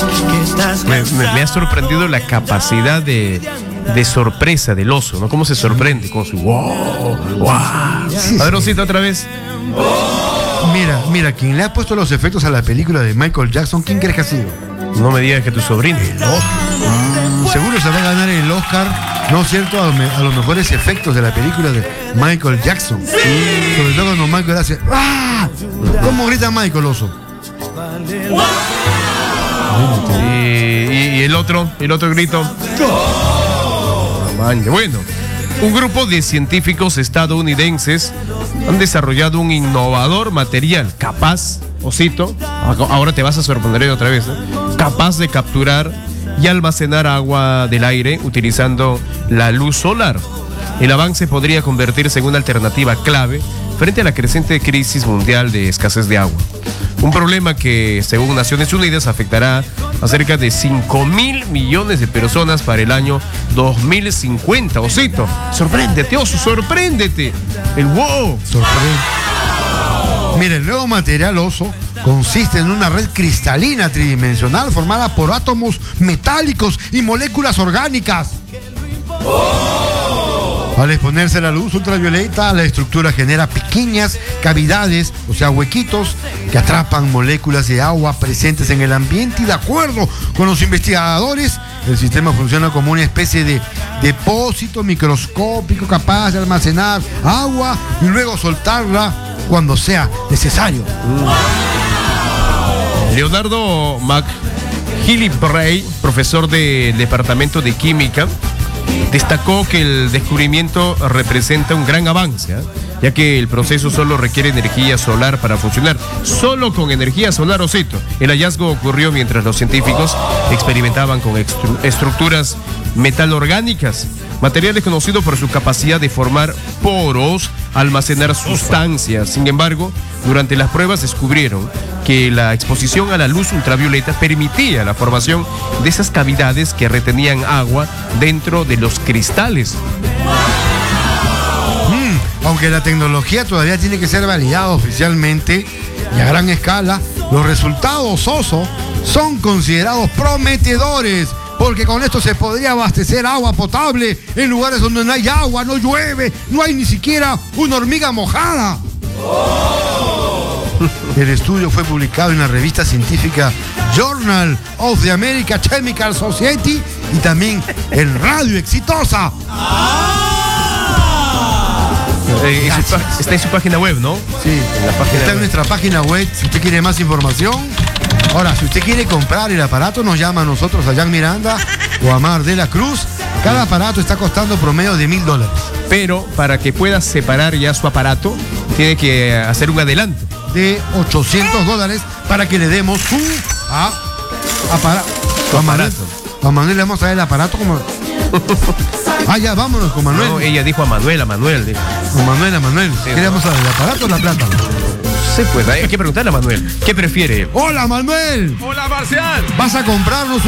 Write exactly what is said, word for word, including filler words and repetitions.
Me, me, me ha sorprendido la capacidad de, de sorpresa del oso, ¿no? Cómo se sorprende con su wow, wow. A ver, osito, otra vez. Mira, mira, quien le ha puesto los efectos a la película de Michael Jackson, ¿quién crees que ha sido? No me digas que tu sobrino. Ah, seguro se va a ganar el Oscar, ¿no es cierto?, a, me, a los mejores efectos de la película de Michael Jackson. Sí. Sobre todo cuando Michael hace ¡ah! ¿Cómo grita Michael, oso? Y, y, y el otro, el otro grito. Bueno, un grupo de científicos estadounidenses han desarrollado un innovador material capaz, osito, ahora te vas a sorprender otra vez, ¿no? Capaz de capturar y almacenar agua del aire utilizando la luz solar. El avance podría convertirse en una alternativa clave frente a la creciente crisis mundial de escasez de agua. Un problema que, según Naciones Unidas, afectará a cerca de cinco mil millones de personas para el año dos mil cincuenta. Osito, sorpréndete, oso, sorpréndete. El wow. Sorprende. Mira, el nuevo material, oso, consiste en una red cristalina tridimensional formada por átomos metálicos y moléculas orgánicas. Al exponerse a la luz ultravioleta, la estructura genera pequeñas cavidades, o sea, huequitos, que atrapan moléculas de agua presentes en el ambiente y, de acuerdo con los investigadores, el sistema funciona como una especie de depósito microscópico capaz de almacenar agua y luego soltarla cuando sea necesario. Leonardo McGillivray, profesor del Departamento de Química, destacó que el descubrimiento representa un gran avance, ¿eh? ya que el proceso solo requiere energía solar para funcionar. Solo con energía solar, osito. El hallazgo ocurrió mientras los científicos experimentaban con estructuras metalorgánicas, materiales conocidos por su capacidad de formar poros, almacenar sustancias. Sin embargo, durante las pruebas descubrieron que la exposición a la luz ultravioleta permitía la formación de esas cavidades que retenían agua dentro de los cristales. Mm, aunque la tecnología todavía tiene que ser validada oficialmente y a gran escala, los resultados, oso, son considerados prometedores, porque con esto se podría abastecer agua potable en lugares donde no hay agua, no llueve, no hay ni siquiera una hormiga mojada. El estudio fue publicado en la revista científica Journal of the American Chemical Society y también en Radio Exitosa. Eh, está, está en su página web, ¿no? Sí, en la página está web. En nuestra página web. Si usted quiere más información. Ahora, si usted quiere comprar el aparato, nos llama a nosotros, a Jan Miranda o a Mar de la Cruz. Cada aparato está costando promedio de mil dólares. Pero para que pueda separar ya su aparato, tiene que hacer un adelanto de ochocientos dólares para que le demos su a, apara, su a Manuel. aparato. A Manuel le vamos a dar el aparato como... Ah, ya, vámonos con Manuel. No, ella dijo a Manuel, a Manuel. Dijo. A Manuel, a Manuel. Sí, ¿qué le vamos a dar, el aparato o la plata? Sí, pues hay que preguntarle a Manuel. ¿Qué prefiere? ¡Hola, Manuel! ¡Hola, Marcial! ¿Vas a comprarnos